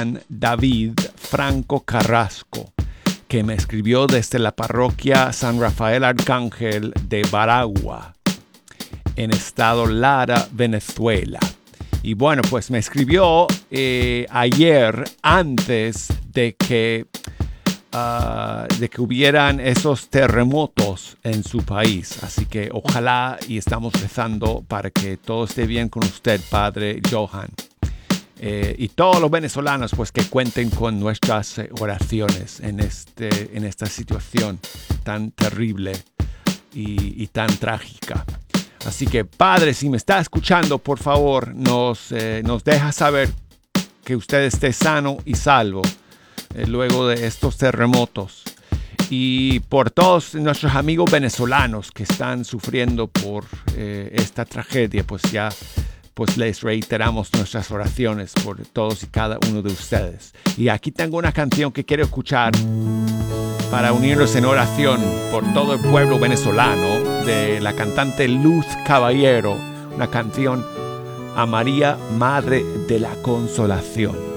Johan David Franco Carrasco, que me escribió desde la parroquia San Rafael Arcángel de Baragua, en estado Lara, Venezuela. Y bueno, pues me escribió ayer antes de que hubieran esos terremotos en su país. Así que ojalá y estamos rezando para que todo esté bien con usted, Padre Johan. Y todos los venezolanos, pues que cuenten con nuestras oraciones en esta situación tan terrible y tan trágica. Así que, Padre, si me está escuchando, por favor, nos deja saber que usted esté sano y salvo luego de estos terremotos. Y por todos nuestros amigos venezolanos que están sufriendo por esta tragedia, pues les reiteramos nuestras oraciones por todos y cada uno de ustedes. Y aquí tengo una canción que quiero escuchar para unirnos en oración por todo el pueblo venezolano, de la cantante Luz Caballero, una canción a María, Madre de la Consolación.